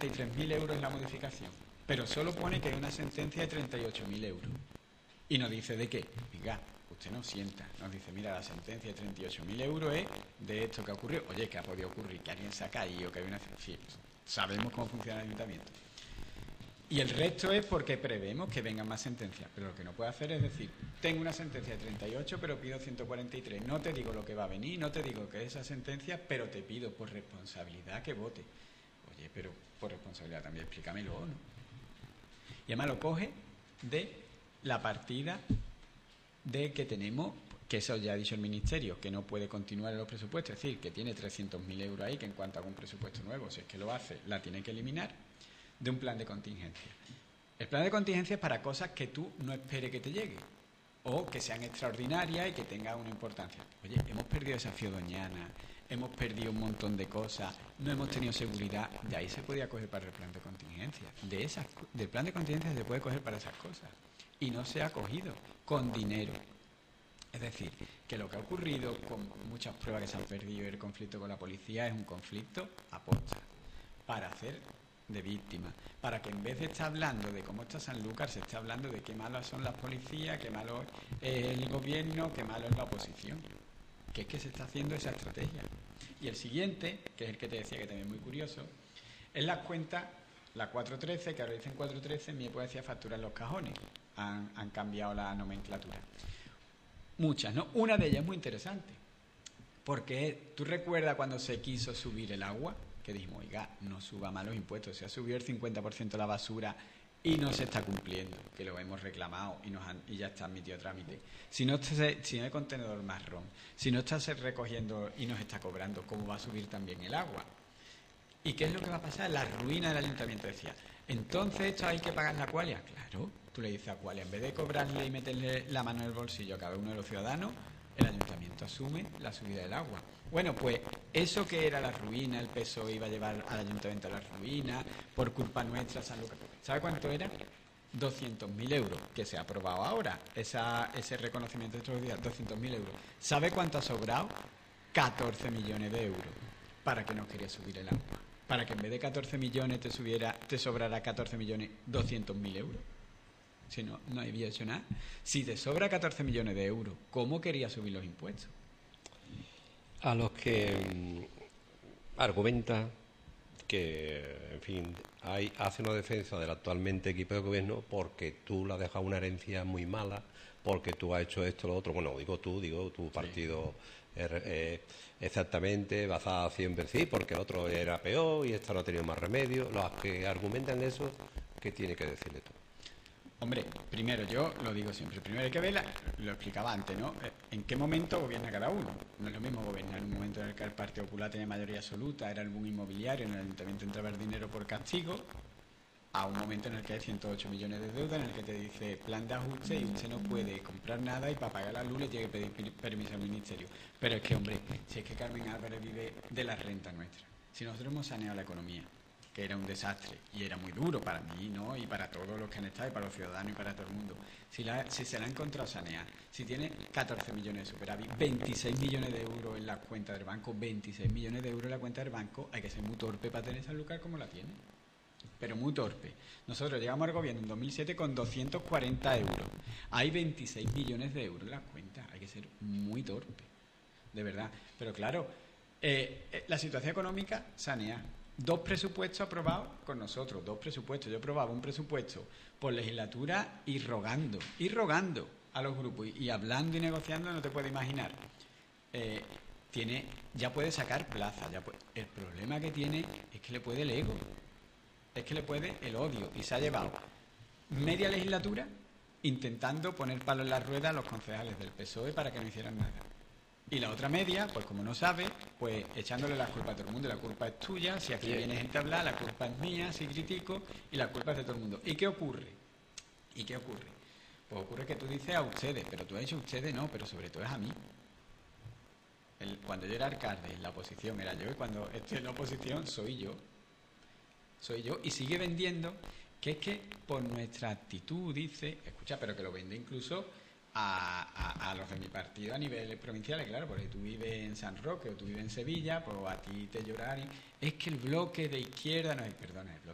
43.000 euros la modificación, pero solo pone que hay una sentencia de 38.000 euros. Y nos dice de qué. Venga, usted nos sienta, nos dice, mira, la sentencia de 38.000 euros es de esto que ha ocurrido. Oye, que ha podido ocurrir, que alguien se ha caído, que hay una... Sí, sabemos cómo funciona el ayuntamiento. Y el resto es porque prevemos que vengan más sentencias. Pero lo que no puede hacer es decir, tengo una sentencia de 38, pero pido 143. No te digo lo que va a venir, no te digo que es esa sentencia, pero te pido por responsabilidad que vote. Oye, pero por responsabilidad también explícamelo, ¿no? Y además lo coge de la partida de que tenemos, que eso ya ha dicho el Ministerio, que no puede continuar en los presupuestos, es decir, que tiene 300.000 euros ahí, que en cuanto haga un presupuesto nuevo, si es que lo hace, la tiene que eliminar, de un plan de contingencia. El plan de contingencia es para cosas que tú no esperes que te lleguen, o que sean extraordinarias y que tengan una importancia. Oye, hemos perdido Desafío Doñana, hemos perdido un montón de cosas, no hemos tenido seguridad, de ahí se podía coger para el plan de contingencia. Del plan de contingencia se puede coger para esas cosas. Y no se ha cogido con dinero. Es decir, que lo que ha ocurrido con muchas pruebas que se han perdido y el conflicto con la policía es un conflicto aposta para hacer de víctima, para que en vez de estar hablando de cómo está Sanlúcar, se esté hablando de qué malas son las policías, qué malo es el gobierno, qué malo es la oposición. Que es que se está haciendo esa estrategia. Y el siguiente, que es el que te decía que también es muy curioso, es las cuentas, la 413, que ahora dicen 413, en mi época decía facturar los cajones. Han cambiado la nomenclatura. Muchas, ¿no? Una de ellas es muy interesante, porque tú recuerdas cuando se quiso subir el agua, que dijimos, oiga, no suba más los impuestos, se ha subido el 50% la basura y no se está cumpliendo, que lo hemos reclamado y ya está admitido a trámite. Si no hay contenedor marrón, si no está recogiendo y nos está cobrando, ¿cómo va a subir también el agua? ¿Y qué es lo que va a pasar? La ruina del ayuntamiento. Decía, entonces esto hay que pagar la Aqualia. Claro, tú le dices a Aqualia, en vez de cobrarle y meterle la mano en el bolsillo a cada uno de los ciudadanos, el ayuntamiento asume la subida del agua. Bueno, pues eso que era la ruina, el PSOE iba a llevar al ayuntamiento a la ruina, por culpa nuestra, Sanlúcar. ¿Sabe cuánto era? 200.000 euros, que se ha aprobado ahora, ese reconocimiento de estos días, 200.000 euros. ¿Sabe cuánto ha sobrado? 14 millones de euros, para que no quería subir el agua. Para que en vez de 14 millones te sobrara 14 millones 200.000 euros. Si no había hecho nada. Si te sobra 14 millones de euros, ¿cómo quería subir los impuestos? A los que argumenta que, en fin, hace una defensa del actualmente equipo de gobierno porque tú le has dejado una herencia muy mala, porque tú has hecho esto, lo otro. Bueno, digo tu partido exactamente, basada siempre sí, porque el otro era peor y esto no ha tenido más remedio. Los que argumentan eso, ¿qué tiene que decirle tú? Hombre, primero, yo lo digo siempre, primero hay que ver, lo explicaba antes, ¿no? ¿En qué momento gobierna cada uno? No es lo mismo gobernar en un momento en el que el Partido Popular tenía mayoría absoluta, era el boom inmobiliario, en el ayuntamiento entraba el dinero por castigo, a un momento en el que hay 108 millones de deuda, en el que te dice plan de ajuste y usted no puede comprar nada y para pagar la luz le tiene que pedir permiso al ministerio. Pero es que, hombre, si es que Carmen Álvarez vive de la renta nuestra, si nosotros hemos saneado la economía, que era un desastre y era muy duro para mí, ¿no? Y para todos los que han estado y para los ciudadanos y para todo el mundo. Si se la ha encontrado sanear, si tiene 14 millones de superávit, 26 millones de euros en la cuenta del banco, 26 millones de euros en la cuenta del banco, hay que ser muy torpe para tener Sanlúcar como la tiene. Pero muy torpe. Nosotros llegamos al gobierno en 2007 con 240 euros. Hay 26 millones de euros en las cuentas. Hay que ser muy torpe, de verdad. Pero claro, la situación económica sanea. 2 presupuestos aprobados con nosotros, 2 presupuestos. Yo aprobaba un presupuesto por legislatura y rogando a los grupos y hablando y negociando, no te puedes imaginar. Ya puede sacar plaza. El problema que tiene es que le puede el ego, es que le puede el odio, y se ha llevado media legislatura intentando poner palo en las ruedas a los concejales del PSOE para que no hicieran nada. Y la otra media, pues como no sabe, pues echándole la culpa a todo el mundo. La culpa es tuya, si aquí viene gente a hablar, la culpa es mía, si critico, y la culpa es de todo el mundo. ¿Y qué ocurre? Pues ocurre que tú dices a ustedes, pero tú has dicho ustedes no, pero sobre todo es a mí. Cuando yo era alcalde, en la oposición era yo, y cuando estoy en la oposición soy yo, y sigue vendiendo, que es que por nuestra actitud, dice, escucha, pero que lo vende incluso a los de mi partido a nivel provincial, claro, porque tú vives en San Roque o tú vives en Sevilla, pues a ti te lloran. Es que el bloque de izquierda, no, perdona, el bloque